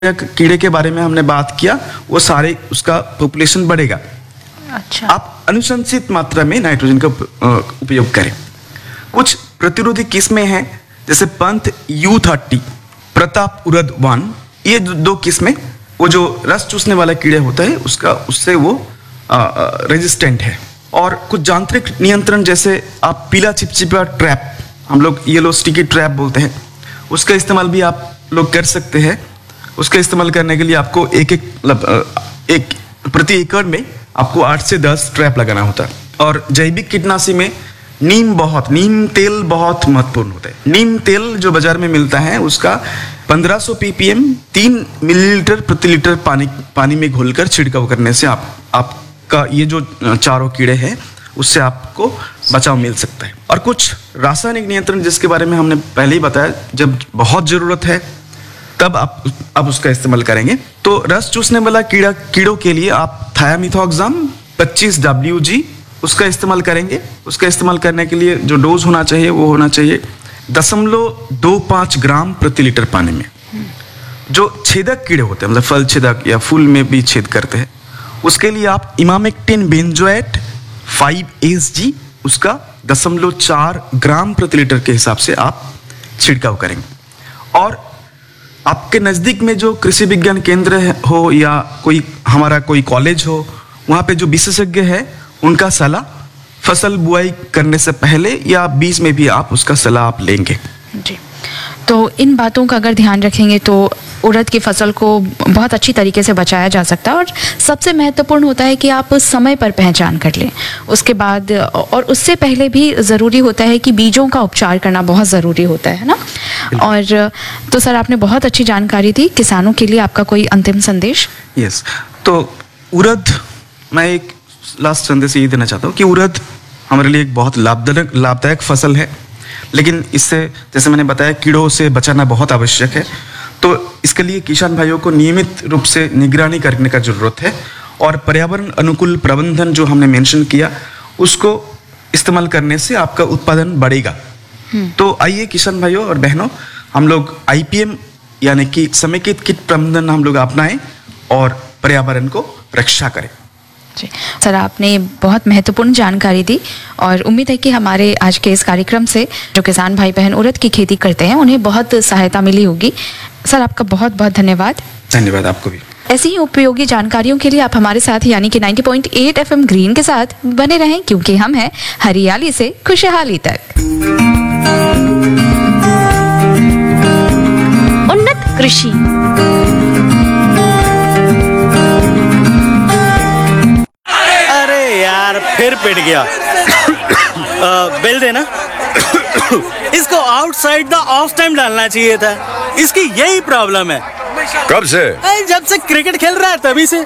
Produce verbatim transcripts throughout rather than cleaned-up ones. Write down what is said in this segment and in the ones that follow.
कीड़े के बारे में हमने बात किया, वो सारे उसका पॉपुलेशन बढ़ेगा। अच्छा। आप अनुशंसित मात्रा में नाइट्रोजन का उपयोग करें। कुछ प्रतिरोधी किस्में हैं जैसे पंथ you thirty, Pratap urad one, ये दो किस्में वो जो रस चूसने वाला कीड़े होता है उसका उससे वो रेजिस्टेंट है। और कुछ यांत्रिक नियंत्रण जैसे आप पीला चिपचिपा ट्रैप, हम लोग येलो स्टिकी ट्रैप बोलते हैं, उसका इस्तेमाल भी आप लोग कर सकते हैं। उसका इस्तेमाल करने के लिए आपको एक एक मतलब एक प्रति एकड़ में आपको आठ से दस ट्रैप लगाना होता है। और जैविक कीटनाशी में नीम बहुत नीम तेल बहुत महत्वपूर्ण होता है। नीम तेल जो बाजार में मिलता है उसका पंद्रह सौ पीपीएम तीन मिलीलीटर प्रति लीटर पानी पानी में घोलकर छिड़काव करने से आप आपका ये जो चारों कीड़े हैं उससे आपको बचाव मिल सकता है। और कुछ रासायनिक नियंत्रण जिसके बारे में हमने पहले ही बताया, जब बहुत जरूरत है तब आप आप उसका इस्तेमाल करेंगे। तो रस चूसने वाला कीड़ा कीड़ों के लिए आप थायामिथॉक्साम पच्चीस डब्ल्यू जी उसका इस्तेमाल करेंगे। उसका इस्तेमाल करने के लिए जो डोज होना चाहिए वो होना चाहिए दशमलव दो पाँच ग्राम प्रति लीटर पानी में। जो छेदक कीड़े होते हैं मतलब फल छेदक या फूल में भी छेद करते हैं, उसके लिए आप emamectin benzoate five S G उसका दशमलव चार ग्राम प्रति लीटर के हिसाब से आप छिड़काव करेंगे। और आपके नज़दीक में जो कृषि विज्ञान केंद्र हो या कोई हमारा कोई कॉलेज हो, वहाँ पे जो विशेषज्ञ है उनका सलाह फसल बुआई करने से पहले या बीच में भी आप उसका सलाह आप लेंगे। जी, तो इन बातों का अगर ध्यान रखेंगे तो उड़द की फसल को बहुत अच्छी तरीके से बचाया जा सकता है। और सबसे महत्वपूर्ण होता है कि आप समय पर पहचान कर लें। उसके बाद और उससे पहले भी ज़रूरी होता है कि बीजों का उपचार करना बहुत ज़रूरी होता है ना। और तो सर आपने बहुत अच्छी जानकारी दी किसानों के लिए। आपका कोई अंतिम संदेश? यस, तो उड़द, मैं एक लास्ट संदेश ये देना चाहता हूँ कि उड़द हमारे लिए एक बहुत लाभदायक लाभदायक फसल है, लेकिन इससे जैसे मैंने बताया कीड़ों से बचाना बहुत आवश्यक है। तो इसके लिए किसान भाइयों को नियमित रूप से निगरानी करने का जरूरत है। और पर्यावरण अनुकूल प्रबंधन जो हमने मेंशन किया उसको इस्तेमाल करने से आपका उत्पादन बढ़ेगा। तो आइए किसान भाइयों और बहनों, हम लोग आईपीएम यानी कि समेकित कीट प्रबंधन हम लोग अपनाएं और पर्यावरण को रक्षा करें। जी सर, आपने बहुत महत्वपूर्ण जानकारी दी और उम्मीद है कि हमारे आज के इस कार्यक्रम से जो किसान भाई बहन उड़द की खेती करते हैं उन्हें बहुत सहायता मिली होगी। सर आपका बहुत बहुत धन्यवाद। धन्यवाद आपको भी। ऐसी ही उपयोगी जानकारियों के लिए आप हमारे साथ यानी कि नब्बे पॉइंट आठ एफएम ग्रीन के साथ बने रहें, क्योंकि हम हैं हरियाली से खुशहाली तक। उन्नत कृषि। फिर पिट गया। बिल देना। इसको आउटसाइड द ऑफ टाइम डालना चाहिए था। इसकी यही प्रॉब्लम है। कब से? जब से क्रिकेट खेल रहा है तभी से।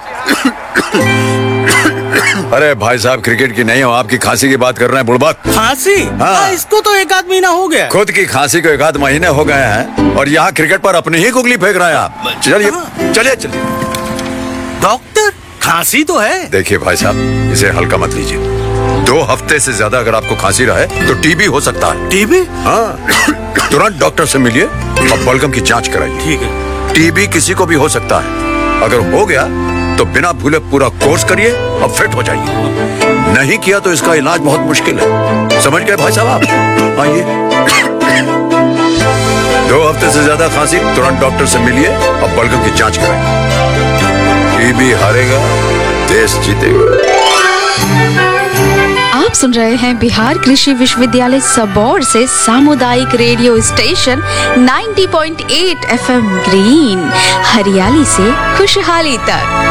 अरे भाई साहब, क्रिकेट की नहीं हो, आपकी खांसी की बात कर रहे हैं बुड़बक। खांसी? हाँ। इसको तो एक आध महीना हो गया। खुद की खांसी को एक आध महीने हो गए हैं और यहाँ क्रिकेट पर अपनी ही गुगली फेंक रहे हैं आप। चलिए चलिए चलिए। डॉक्टर, खांसी तो है। देखिए भाई साहब, इसे हल्का मत लीजिए। दो हफ्ते से ज्यादा अगर आपको खांसी रहे तो टीबी हो सकता है। टीबी? हाँ, तुरंत डॉक्टर से मिलिए और बलगम की जांच कराइए। ठीक है। टीबी किसी को भी हो सकता है। अगर हो गया तो बिना भूले पूरा कोर्स करिए और फिट हो जाइए। नहीं किया तो इसका इलाज बहुत मुश्किल है। समझ गए भाई साहब आप? आइए। दो हफ्ते से ज्यादा खांसी, तुरंत डॉक्टर से मिलिए और बलगम की जांच कराइए। टीबी हारेगा, देश जीतेगा। आप सुन रहे हैं बिहार कृषि विश्वविद्यालय सबौर से सामुदायिक रेडियो स्टेशन नब्बे पॉइंट आठ एफएम ग्रीन, हरियाली से खुशहाली तक।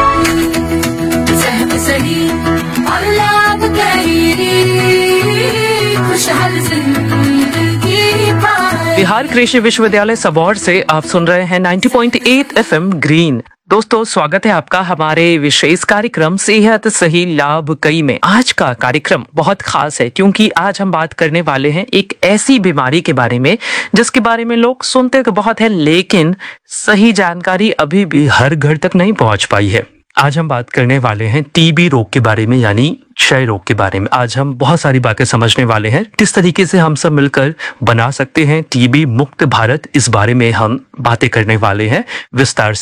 बिहार कृषि विश्वविद्यालय सबौर से आप सुन रहे हैं नब्बे पॉइंट आठ एफएम ग्रीन। दोस्तों, स्वागत है आपका हमारे विशेष कार्यक्रम सेहत सही लाभ कई में। आज का कार्यक्रम बहुत खास है क्योंकि आज हम बात करने वाले हैं एक ऐसी बीमारी के बारे में जिसके बारे में लोग सुनते तो बहुत है, लेकिन सही जानकारी अभी भी हर घर तक नहीं पहुंच पाई है। आज हम बात करने वाले हैं टीबी रोग के बारे में, यानी क्षय रोग के बारे में। आज हम बहुत सारी बातें समझने वाले हैं, किस तरीके से हम सब मिलकर बना सकते हैं टीबी मुक्त भारत, इस बारे में हम बातें करने वाले हैं विस्तार से।